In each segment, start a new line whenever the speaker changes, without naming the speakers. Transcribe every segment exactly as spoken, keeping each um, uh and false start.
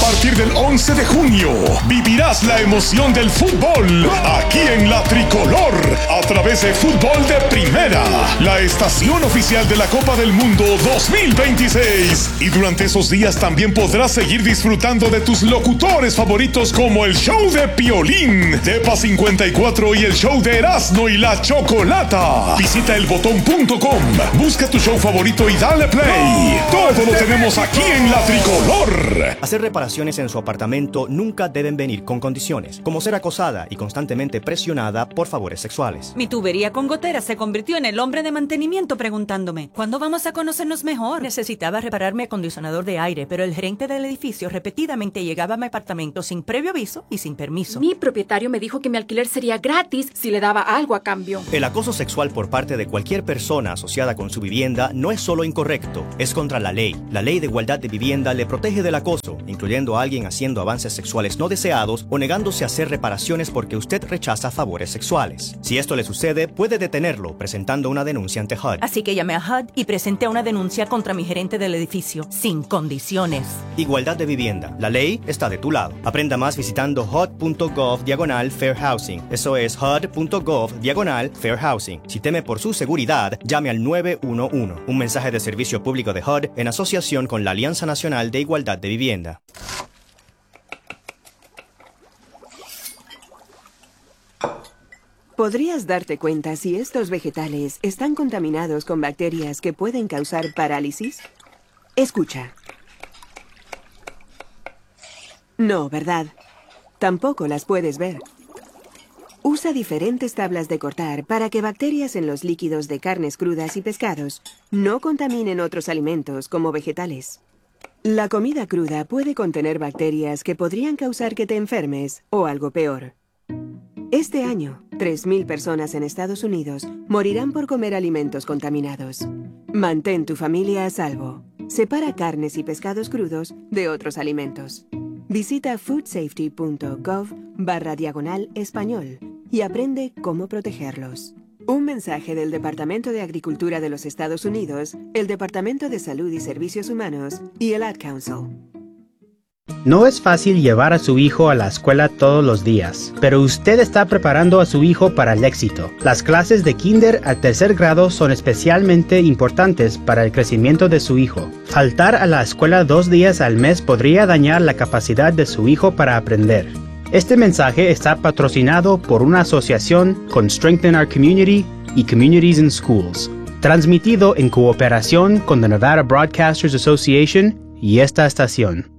partir del once de junio, vivirás la emoción del fútbol aquí en La Tricolor, a través de Fútbol de Primera, la estación oficial de la Copa del Mundo dos mil veintiséis. Y durante esos días también podrás seguir disfrutando de tus locutores favoritos como el show de Piolín, Tepa cincuenta y cuatro y el show de Erasmo y la Chocolata. Visita el botón punto com, busca tu show favorito y dale play. Todo lo tenemos aquí en La Tricolor.
Hacer reparaciones en su apartamento nunca deben venir con condiciones, como ser acosada y constantemente presionada por favores sexuales.
Mi tubería con goteras se convirtió en el hombre de mantenimiento preguntándome, ¿cuándo vamos a conocernos mejor?
Necesitaba reparar mi acondicionador de aire, pero el gerente del edificio repetidamente llegaba a mi apartamento sin previo aviso y sin permiso.
Mi propietario me dijo que mi alquiler sería gratis si le daba algo a cambio.
El acoso sexual por parte de cualquier persona asociada con su vivienda no es solo incorrecto, es contra la ley. La Ley de Igualdad de Vivienda le protege del acoso, incluyendo a alguien haciendo avances sexuales no deseados o negándose a hacer reparaciones porque usted rechaza favores sexuales. Si esto le sucede, puede detenerlo presentando una denuncia ante H U D.
Así que llamé a H U D y presenté una denuncia contra mi gerente del edificio, sin condiciones.
Igualdad de vivienda. La ley está de tu lado. Aprenda más visitando H U D punto gov diagonal fair housing. Eso es H U D punto gov diagonal fair housing. Si teme por su seguridad, llame al nueve uno uno. Un mensaje de servicio público de H U D en asociación con la Alianza Nacional de Igualdad de Vivienda.
¿Podrías darte cuenta si estos vegetales están contaminados con bacterias que pueden causar parálisis? Escucha. No, ¿verdad? Tampoco las puedes ver. Usa diferentes tablas de cortar para que bacterias en los líquidos de carnes crudas y pescados no contaminen otros alimentos como vegetales. La comida cruda puede contener bacterias que podrían causar que te enfermes o algo peor. Este año, tres mil personas en Estados Unidos morirán por comer alimentos contaminados. Mantén tu familia a salvo. Separa carnes y pescados crudos de otros alimentos. Visita foodsafety punto gov barra diagonal español y aprende cómo protegerlos. Un mensaje del Departamento de Agricultura de los Estados Unidos, el Departamento de Salud y Servicios Humanos y el Ad Council.
No es fácil llevar a su hijo a la escuela todos los días, pero usted está preparando a su hijo para el éxito. Las clases de kinder al tercer grado son especialmente importantes para el crecimiento de su hijo. Faltar a la escuela dos días al mes podría dañar la capacidad de su hijo para aprender. Este mensaje está patrocinado por una asociación con Strengthen Our Community y Communities in Schools, transmitido en cooperación con la Nevada Broadcasters Association y esta estación.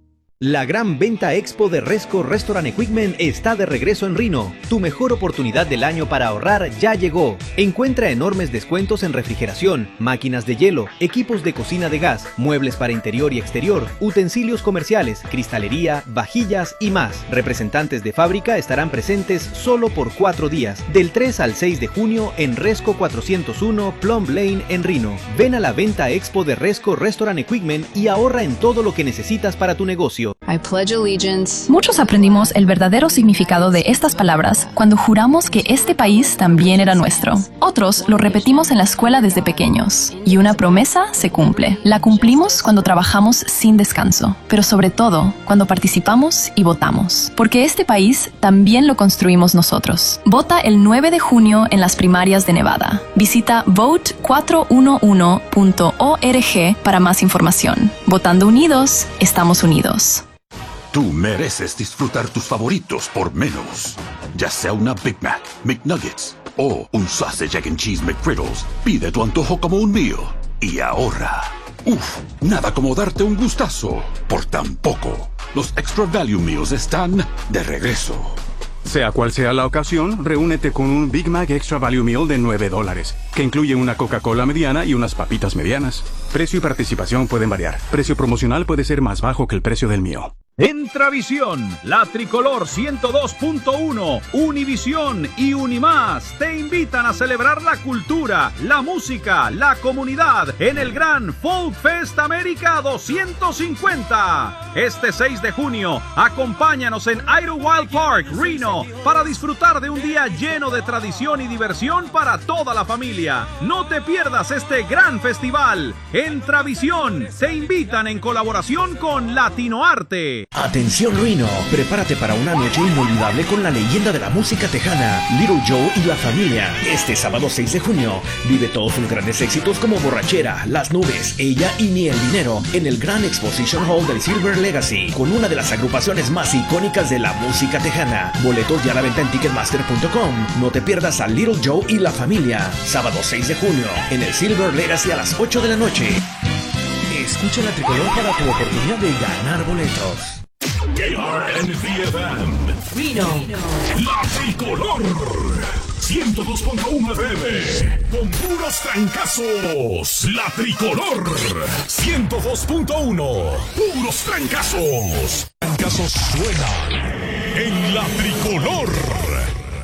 La gran venta expo de Resco Restaurant Equipment está de regreso en Reno. Tu mejor oportunidad del año para ahorrar ya llegó. Encuentra enormes descuentos en refrigeración, máquinas de hielo, equipos de cocina de gas, muebles para interior y exterior, utensilios comerciales, cristalería, vajillas y más. Representantes de fábrica estarán presentes solo por cuatro días, del tres al seis de junio en Resco cuatrocientos uno Plum Lane en Reno. Ven a la venta expo de Resco Restaurant Equipment y ahorra en todo lo que necesitas para tu negocio.
I pledge allegiance.
Muchos aprendimos el verdadero significado de estas palabras cuando juramos que este país también era nuestro. Otros lo repetimos en la escuela desde pequeños. Y una promesa se cumple. La cumplimos cuando trabajamos sin descanso, pero sobre todo cuando participamos y votamos. Porque este país también lo construimos nosotros. Vota el nueve de junio en las primarias de Nevada. Visita vote cuatro uno uno punto org para más información. Votando unidos, estamos unidos.
Tú mereces disfrutar tus favoritos por menos. Ya sea una Big Mac, McNuggets o un Sausage, Egg and Cheese McGriddles, pide tu antojo como un mío y ahorra. Uf, nada como darte un gustazo por tan poco. Los Extra Value Meals están de regreso.
Sea cual sea la ocasión, reúnete con un Big Mac Extra Value Meal de nueve dólares, que incluye una Coca-Cola mediana y unas papitas medianas. Precio y participación pueden variar. Precio promocional puede ser más bajo que el precio del mío.
Entravisión, La Tricolor ciento dos punto uno, Univisión y Unimás te invitan a celebrar la cultura, la música, la comunidad en el gran Folk Fest América doscientos cincuenta. Este seis de junio, acompáñanos en Idlewild Park, Reno, para disfrutar de un día lleno de tradición y diversión para toda la familia. No te pierdas este gran festival. Entravisión te invitan en colaboración con Latino Arte.
Atención Reno, prepárate para una noche inolvidable con la leyenda de la música tejana, Little Joe y la familia. Este sábado seis de junio, vive todos sus grandes éxitos como Borrachera, Las Nubes, Ella y Ni el Dinero en el Gran Exposition Hall del Silver Legacy, con una de las agrupaciones más icónicas de la música tejana. Boletos ya a la venta en ticketmaster punto com. No te pierdas a Little Joe y la familia, sábado seis de junio, en el Silver Legacy a las ocho de la noche. Escucha la Tricolor para tu oportunidad de ganar boletos.
K R N C F M
Reno.
La Tricolor ciento dos punto uno F M con puros trancazos. La Tricolor ciento dos punto uno, puros trancazos. Trancazos suenan en La Tricolor.